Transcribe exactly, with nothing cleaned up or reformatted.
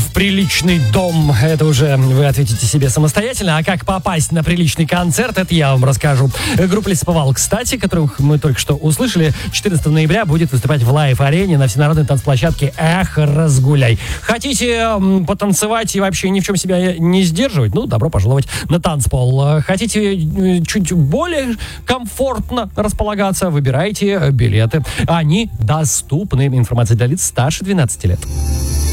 в приличный дом? Это уже вы ответите себе самостоятельно. А как попасть на приличный концерт, это я вам расскажу. Группа Лесоповал, кстати, которых мы только что услышали, четырнадцатого ноября будет выступать в лайв-арене на всенародной танцплощадке «Эх, разгуляй». Хотите м, потанцевать и вообще ни в чем себя не сдерживать? Ну, добро пожаловать на танцпол. Хотите э, чуть более комфортно располагаться? Выбирайте билеты. Они доступны. Информация для лиц старше двенадцати лет.